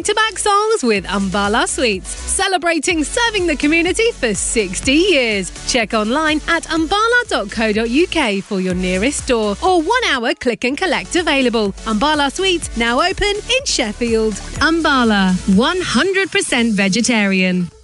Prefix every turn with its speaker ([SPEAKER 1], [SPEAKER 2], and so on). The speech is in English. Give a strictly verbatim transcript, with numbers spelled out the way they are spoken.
[SPEAKER 1] back-to-back songs with Ambala Sweets, celebrating serving the community for sixty years. Check online at ambala dot co dot uk for your nearest store or one-hour click and collect available. Ambala Sweets now open in Sheffield. Ambala, one hundred percent vegetarian.